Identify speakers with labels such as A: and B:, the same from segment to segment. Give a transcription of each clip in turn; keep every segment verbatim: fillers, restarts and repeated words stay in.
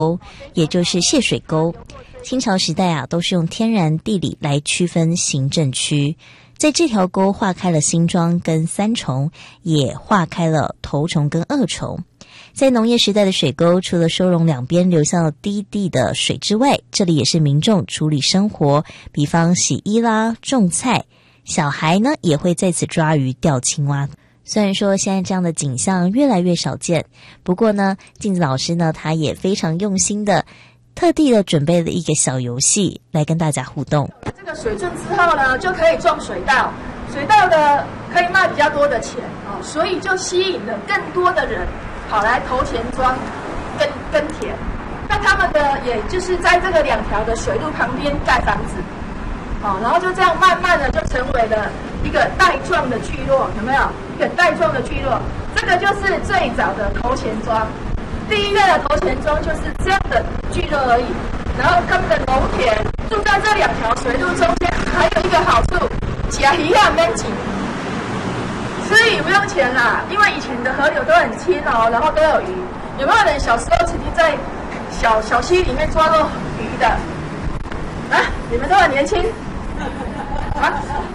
A: 也就是泄水沟。清朝时代啊，都是用天然地理来区分行政区。在这条沟划开了新庄跟三重，也划开了头重跟二重。在农业时代的水沟，除了收容两边流向低地的水之外，这里也是民众处理生活，比方洗衣啦、种菜，小孩呢也会在此抓鱼、钓青蛙。虽然说现在这样的景象越来越少见，不过呢，镜子老师呢，他也非常用心的特地的准备了一个小游戏来跟大家互动。
B: 这个水圳之后呢，就可以种水稻，水稻的可以卖比较多的钱哦，所以就吸引了更多的人跑来头前庄耕耕田。那他们的也就是在这个两条的水路旁边盖房子，好、哦，然后就这样慢慢的就成为了一个带状的聚落，有没有？一个带状的聚落，这个就是最早的头前庄。第一个的头前庄就是这样的聚落而已，然后他们的农田住在这两条水路中间，还有一个好处，吃鱼啊免钱，吃鱼不用钱啦，因为以前的河流都很清哦，然后都有鱼。有没有人小时候曾经在小小溪里面抓到鱼的？啊，你们都很年轻啊？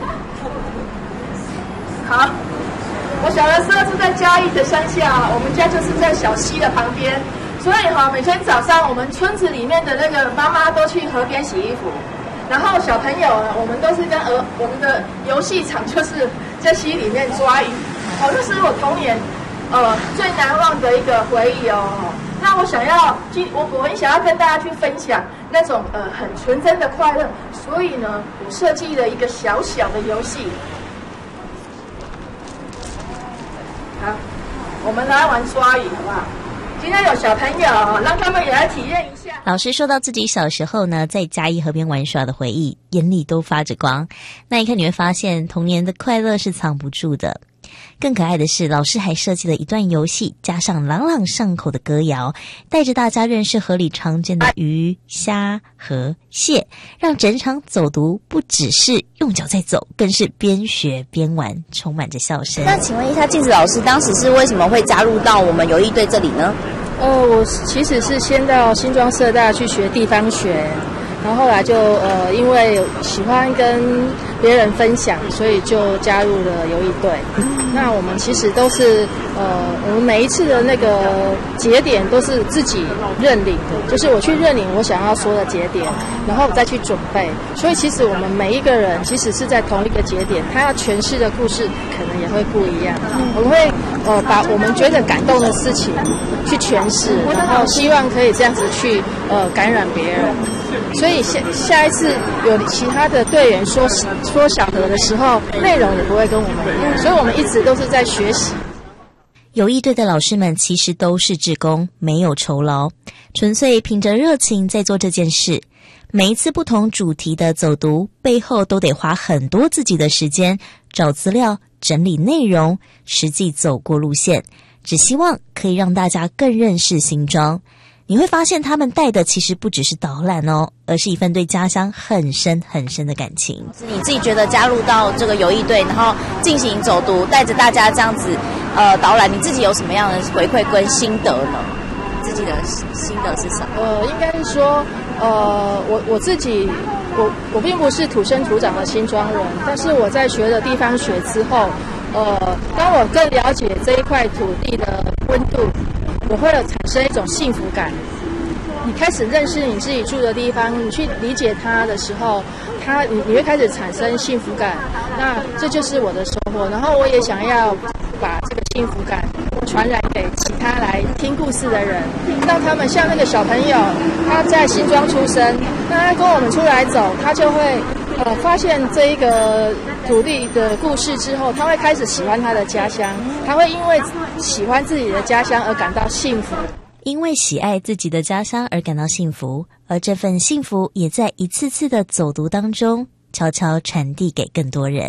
B: 好。我小的时候是在嘉义的乡下，我们家就是在小溪的旁边，所以哈，每天早上我们村子里面的那个妈妈都去河边洗衣服，然后小朋友呢，我们都是跟儿我们的游戏场就是在溪里面抓鱼，哦，这是我童年呃最难忘的一个回忆哦。那我想要，我我很想要跟大家去分享那种呃很纯真的快乐，所以呢，我设计了一个小小的游戏。好，我们来玩抓鱼好不好？今天有小朋友，让他们也来体验一下。
A: 老师说到自己小时候呢，在嘉义河边玩耍的回忆，眼里都发着光。那一刻你会发现，童年的快乐是藏不住的。更可爱的是，老师还设计了一段游戏，加上朗朗上口的歌谣，带着大家认识河里常见的鱼、虾和蟹，让整场走读不只是用脚在走，更是边学边玩，充满着笑声。
C: 那请问一下，镜子老师当时是为什么会加入到我们游艺队这里呢？
D: 呃，我其实是先到新庄社大去学地方学，然后后来就呃，因为喜欢跟别人分享，所以就加入了游艺队。那我们其实都是呃，我们每一次的那个节点都是自己认领的，就是我去认领我想要说的节点，然后再去准备。所以其实我们每一个人其实是在同一个节点，他要诠释的故事可能也会不一样。我们会呃把我们觉得感动的事情去诠释，然后希望可以这样子去呃感染别人。所以下下一次有其他的队员说说小河的时候，内容也不会跟我们一样，所以我们一直都是在学习。
A: 游艺队的老师们其实都是志工，没有酬劳，纯粹凭着热情在做这件事。每一次不同主题的走读背后都得花很多自己的时间找资料、整理内容、实际走过路线，只希望可以让大家更认识新庄。你会发现他们带的其实不只是导览哦，而是一份对家乡很深很深的感情。
C: 你自己觉得加入到这个游艺队，然后进行走读，带着大家这样子呃导览，你自己有什么样的回馈跟心得呢？自己的心得是什么？
D: 呃，应该是说，呃，我我自己，我我并不是土生土长的新庄人，但是我在学了地方学之后，呃，当我更了解这一块土地的温度，我会有产生一种幸福感。你开始认识你自己住的地方，你去理解它的时候，它你你会开始产生幸福感。那这就是我的收获。然后我也想要把这个幸福感传染给其他来听故事的人，让他们像那个小朋友，他在新庄出生，那他跟我们出来走，他就会呃发现这一个土地的故事之后，他会开始喜欢他的家乡，他会因为喜欢自己的家乡而感到幸福。
A: 因为喜爱自己的家乡而感到幸福，而这份幸福也在一次次的走读当中悄悄传递给更多人。